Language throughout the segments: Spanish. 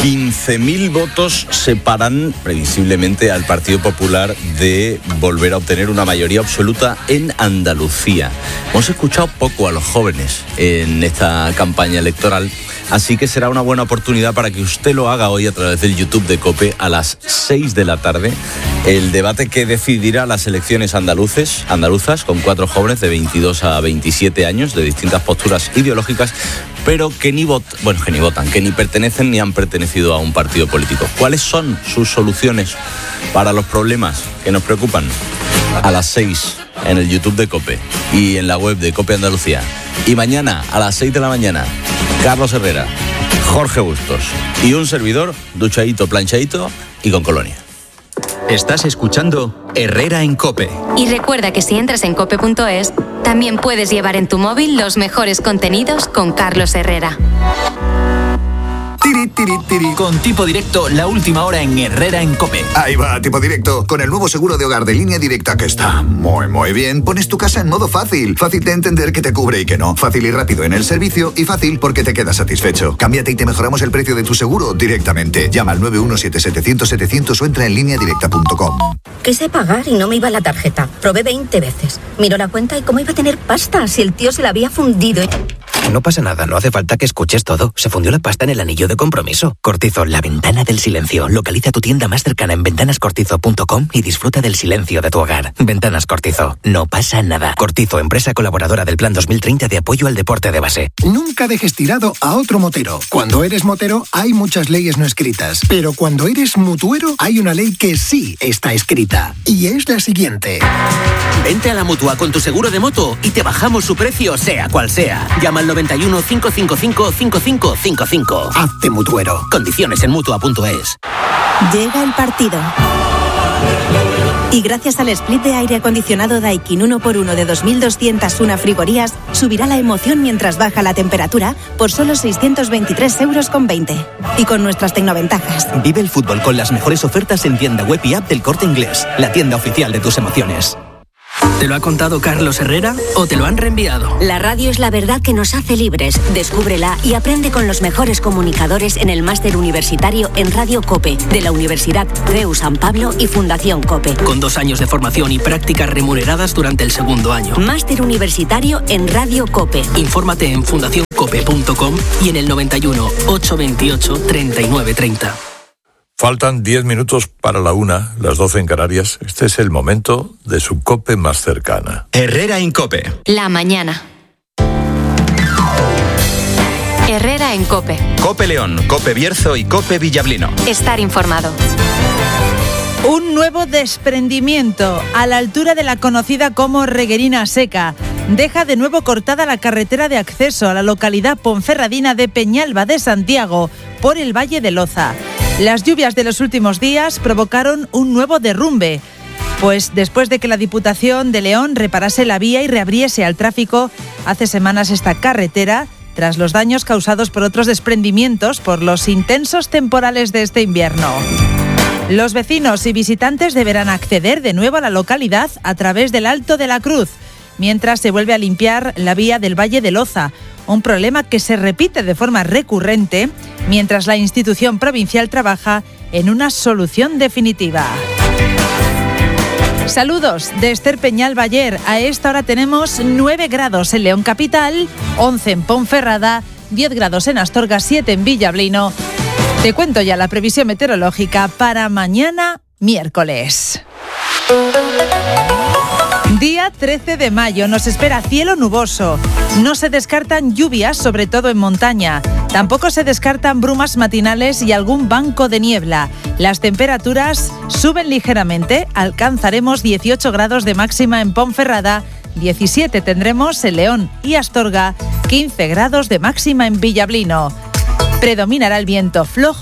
15.000 votos separan previsiblemente al Partido Popular de volver a obtener una mayoría absoluta en Andalucía. Hemos escuchado poco a los jóvenes en esta campaña electoral, así que será una buena oportunidad para que usted lo haga hoy a través del YouTube de COPE a las 6 de la tarde. El debate que decidirá las elecciones andaluzas con 4 jóvenes de 22 a 27 años de distintas posturas ideológicas, pero que ni pertenecen ni han pertenecido a un partido político. ¿Cuáles son sus soluciones para los problemas que nos preocupan? A las 6 en el YouTube de COPE y en la web de COPE Andalucía. Y mañana a las 6 de la mañana, Carlos Herrera, Jorge Bustos y un servidor, duchadito, planchadito y con colonia. Estás escuchando Herrera en COPE. Y recuerda que si entras en cope.es, también puedes llevar en tu móvil los mejores contenidos con Carlos Herrera. Con Tipo Directo, la última hora en Herrera en COPE. Ahí va, Tipo Directo. Con el nuevo seguro de hogar de Línea Directa, que está muy bien, pones tu casa en modo fácil. Fácil de entender que te cubre y que no. Fácil y rápido en el servicio y fácil porque te quedas satisfecho. Cámbiate y te mejoramos el precio de tu seguro directamente. Llama al 917-700-700 o entra en lineadirecta.com. Quise pagar y no me iba la tarjeta. Probé 20 veces. Miró la cuenta y cómo iba a tener pasta si el tío se la había fundido. No pasa nada, no hace falta que escuches todo. Se fundió la pasta en el anillo de compromiso. Cortizo, la ventana del silencio. Localiza tu tienda más cercana en ventanascortizo.com y disfruta del silencio de tu hogar. Ventanas Cortizo, no pasa nada. Cortizo, empresa colaboradora del Plan 2030 de apoyo al deporte de base. Nunca dejes tirado a otro motero. Cuando eres motero hay muchas leyes no escritas, pero cuando eres mutuero hay una ley que sí está escrita. Y es la siguiente. Vente a la Mutua con tu seguro de moto y te bajamos su precio sea cual sea. Llama al 91 555 5555. Hazte mutuero. Condiciones en Mutua.es. Llega el partido. Y gracias al split de aire acondicionado Daikin 1x1 de 2.201 frigorías, subirá la emoción mientras baja la temperatura por solo 623,20 €. Y con nuestras tecnoventajas. Vive el fútbol con las mejores ofertas en tienda web y app del Corte Inglés, la tienda oficial de tus emociones. ¿Te lo ha contado Carlos Herrera o te lo han reenviado? La radio es la verdad que nos hace libres. Descúbrela y aprende con los mejores comunicadores en el máster universitario en Radio COPE de la Universidad CEU San Pablo y Fundación COPE. Con 2 años de formación y prácticas remuneradas durante el segundo año. Máster universitario en Radio COPE. Infórmate en fundacioncope.com y en el 91 828 3930. Faltan 10 minutos para la 1, las 12 en Canarias. Este es el momento de su COPE más cercana. Herrera en COPE. La mañana. Herrera en COPE. COPE León, COPE Bierzo y COPE Villablino. Estar informado. Un nuevo desprendimiento a la altura de la conocida como Reguerina Seca. Deja de nuevo cortada la carretera de acceso a la localidad ponferradina de Peñalba de Santiago por el Valle de Loza. Las lluvias de los últimos días provocaron un nuevo derrumbe, pues después de que la Diputación de León reparase la vía y reabriese al tráfico hace semanas esta carretera, tras los daños causados por otros desprendimientos por los intensos temporales de este invierno. Los vecinos y visitantes deberán acceder de nuevo a la localidad a través del Alto de la Cruz, mientras se vuelve a limpiar la vía del Valle de Loza, un problema que se repite de forma recurrente mientras la institución provincial trabaja en una solución definitiva. Saludos de Esther Peñalba. Ayer a esta hora tenemos 9 grados en León Capital, 11 en Ponferrada, 10 grados en Astorga, 7 en Villablino. Te cuento ya la previsión meteorológica para mañana miércoles. Día 13 de mayo, nos espera cielo nuboso. No se descartan lluvias, sobre todo en montaña. Tampoco se descartan brumas matinales y algún banco de niebla. Las temperaturas suben ligeramente. Alcanzaremos 18 grados de máxima en Ponferrada, 17 tendremos en León y Astorga, 15 grados de máxima en Villablino. Predominará el viento flojo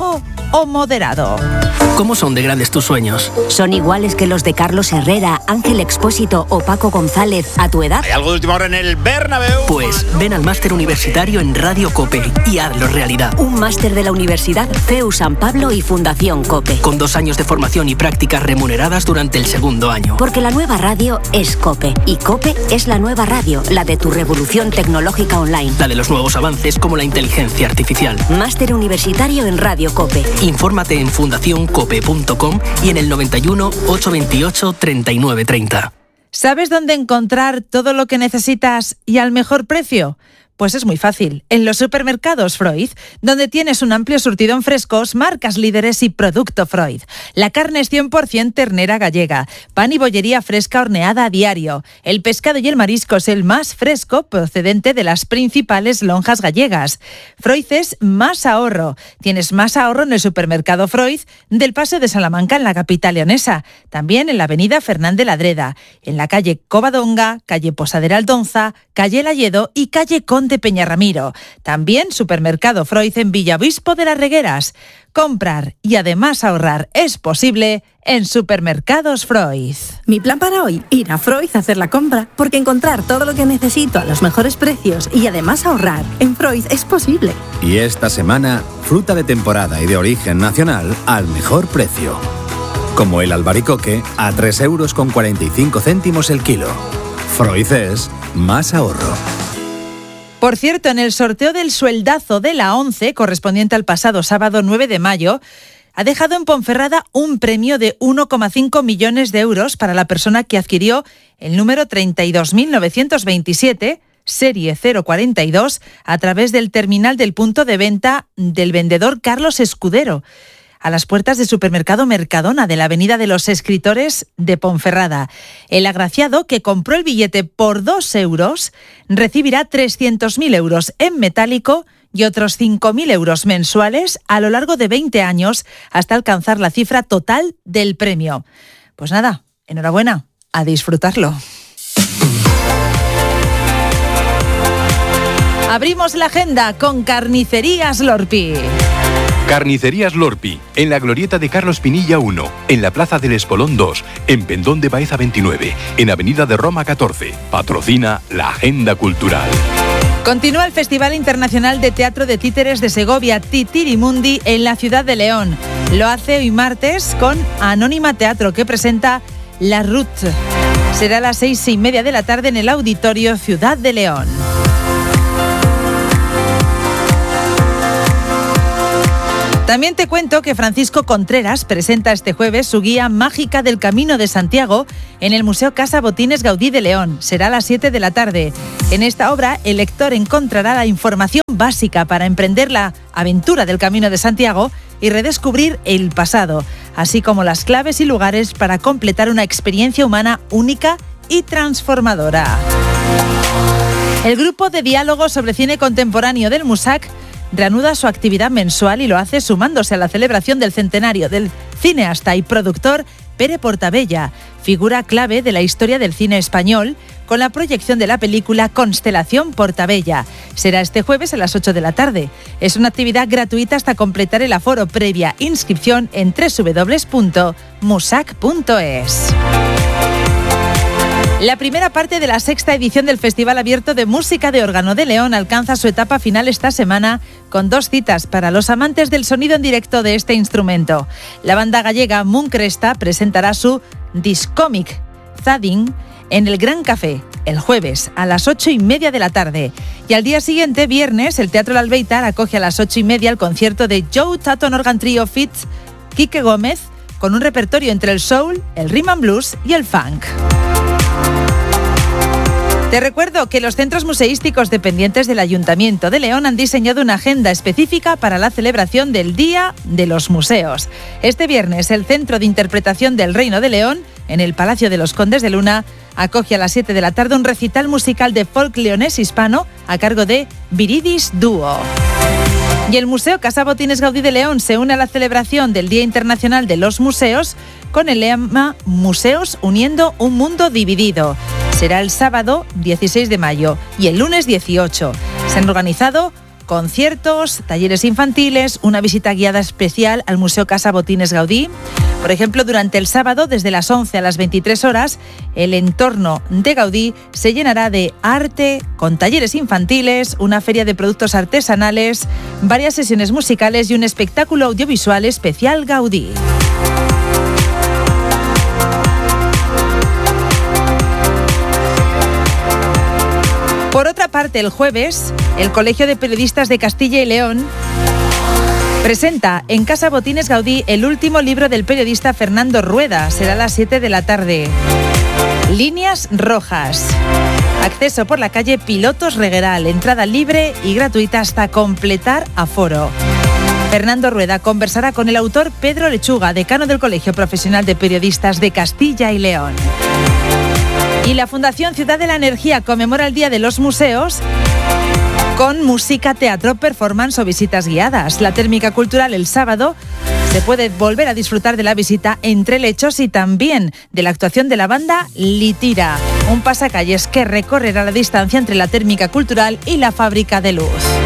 o moderado. ¿Cómo son de grandes tus sueños? ¿Son iguales que los de Carlos Herrera, Ángel Expósito o Paco González a tu edad? ¿Hay algo de última hora en el Bernabéu? Pues ven al máster universitario en Radio COPE y hazlo realidad. Un máster de la Universidad CEU San Pablo y Fundación COPE. Con 2 años de formación y prácticas remuneradas durante el segundo año. Porque la nueva radio es COPE. Y COPE es la nueva radio, la de tu revolución tecnológica online. La de los nuevos avances como la inteligencia artificial. Máster universitario en Radio COPE. Infórmate en fundacioncope.com y en el 91 828 3930. ¿Sabes dónde encontrar todo lo que necesitas y al mejor precio? Pues es muy fácil, en los supermercados Freud, donde tienes un amplio surtido en frescos, marcas líderes y producto Freud. La carne es 100% ternera gallega, pan y bollería fresca horneada a diario. El pescado y el marisco es el más fresco procedente de las principales lonjas gallegas. Freud es más ahorro. Tienes más ahorro en el supermercado Freud del Paseo de Salamanca en la capital leonesa, también en la avenida Fernández Ladreda, en la calle Covadonga, calle Posadera Aldonza, calle Layedo y calle Conde Peñarramiro. También supermercado Freud en Villavispo de las Regueras. Comprar y además ahorrar es posible en supermercados Freud. Mi plan para hoy, ir a Freud a hacer la compra, porque encontrar todo lo que necesito a los mejores precios y además ahorrar en Freud es posible. Y esta semana, fruta de temporada y de origen nacional al mejor precio. Como el albaricoque a 3,45 € el kilo. Freud es más ahorro. Por cierto, en el sorteo del sueldazo de la 11, correspondiente al pasado sábado 9 de mayo, ha dejado en Ponferrada un premio de 1,5 millones de euros para la persona que adquirió el número 32.927, serie 042, a través del terminal del punto de venta del vendedor Carlos Escudero, a las puertas del supermercado Mercadona de la Avenida de los Escritores de Ponferrada. El agraciado, que compró el billete por 2 euros, recibirá 300.000 euros en metálico y otros 5.000 euros mensuales a lo largo de 20 años hasta alcanzar la cifra total del premio. Pues nada, enhorabuena, a disfrutarlo. Abrimos la agenda con Carnicerías Lorpi. Carnicerías Lorpi, en la glorieta de Carlos Pinilla 1, en la Plaza del Espolón 2, en Pendón de Baeza 29, en Avenida de Roma 14. Patrocina la Agenda Cultural. Continúa el Festival Internacional de Teatro de Títeres de Segovia, Titirimundi, en la ciudad de León. Lo hace hoy martes con Anónima Teatro, que presenta La Ruth. Será a las 6:30 de la tarde en el Auditorio Ciudad de León. También te cuento que Francisco Contreras presenta este jueves su guía mágica del Camino de Santiago en el Museo Casa Botines Gaudí de León. Será a las 7 de la tarde. En esta obra, el lector encontrará la información básica para emprender la aventura del Camino de Santiago y redescubrir el pasado, así como las claves y lugares para completar una experiencia humana única y transformadora. El grupo de diálogo sobre cine contemporáneo del MUSAC reanuda su actividad mensual y lo hace sumándose a la celebración del centenario del cineasta y productor Pere Portabella, figura clave de la historia del cine español, con la proyección de la película Constelación Portabella. Será este jueves a las 8 de la tarde. Es una actividad gratuita hasta completar el aforo, previa inscripción en www.musac.es. La primera parte de la 6ª edición del Festival Abierto de Música de Órgano de León alcanza su etapa final esta semana con 2 citas para los amantes del sonido en directo de este instrumento. La banda gallega Mooncresta presentará su Discomic Zading en el Gran Café el jueves a las 8:30 de la tarde. Y al día siguiente, viernes, el Teatro El Albéitar acoge a las 8:30 el concierto de Joe Tatton Organ Trio feat. Quique Gómez, con un repertorio entre el soul, el rhythm and blues y el funk. Te recuerdo que los centros museísticos dependientes del Ayuntamiento de León han diseñado una agenda específica para la celebración del Día de los Museos. Este viernes, el Centro de Interpretación del Reino de León, en el Palacio de los Condes de Luna, acoge a las 7 de la tarde un recital musical de folk leonés hispano a cargo de Viridis Dúo. Y el Museo Casa Botines Gaudí de León se une a la celebración del Día Internacional de los Museos con el lema Museos uniendo un mundo dividido. Será el sábado 16 de mayo y el lunes 18. Se han organizado conciertos, talleres infantiles, una visita guiada especial al Museo Casa Botines Gaudí. Por ejemplo, durante el sábado, desde las 11 a las 23 horas, el entorno de Gaudí se llenará de arte, con talleres infantiles, una feria de productos artesanales, varias sesiones musicales y un espectáculo audiovisual especial Gaudí. Por otra parte, el jueves, el Colegio de Periodistas de Castilla y León presenta en Casa Botines Gaudí el último libro del periodista Fernando Rueda. Será a las 7 de la tarde. Líneas rojas. Acceso por la calle Pilotos Regueral. Entrada libre y gratuita hasta completar aforo. Fernando Rueda conversará con el autor Pedro Lechuga, decano del Colegio Profesional de Periodistas de Castilla y León. Y la Fundación Ciudad de la Energía conmemora el Día de los Museos con música, teatro, performance o visitas guiadas. La térmica cultural el sábado se puede volver a disfrutar de la visita Entre Lechos y también de la actuación de la banda Litira, un pasacalles que recorrerá la distancia entre la térmica cultural y la fábrica de luz.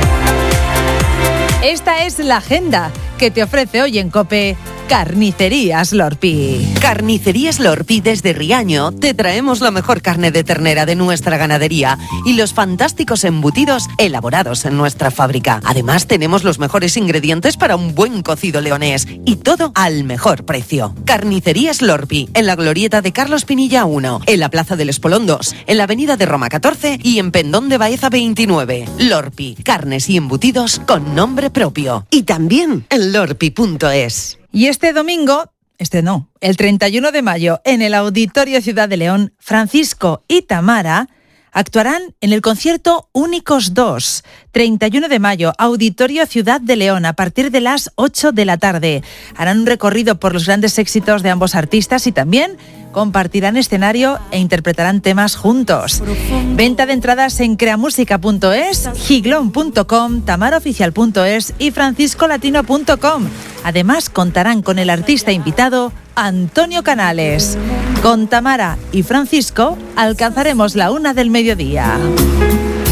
Esta es la agenda que te ofrece hoy en COPE Carnicerías Lorpi. Carnicerías Lorpi desde Riaño te traemos la mejor carne de ternera de nuestra ganadería y los fantásticos embutidos elaborados en nuestra fábrica. Además tenemos los mejores ingredientes para un buen cocido leonés y todo al mejor precio. Carnicerías Lorpi en la glorieta de Carlos Pinilla 1, en la Plaza del Espolón 2, en la Avenida de Roma 14 y en Pendón de Baeza 29. Lorpi, carnes y embutidos con nombre propio. Y también en lorpi.es. Y este domingo, el 31 de mayo, en el Auditorio Ciudad de León, Francisco y Tamara actuarán en el concierto Únicos 2. 31 de mayo, Auditorio Ciudad de León, a partir de las 8 de la tarde. Harán un recorrido por los grandes éxitos de ambos artistas y también compartirán escenario e interpretarán temas juntos. Venta de entradas en creamusica.es, giglon.com, tamaraoficial.es y franciscolatino.com. Además, contarán con el artista invitado Antonio Canales. Con Tamara y Francisco alcanzaremos la 1 del mediodía.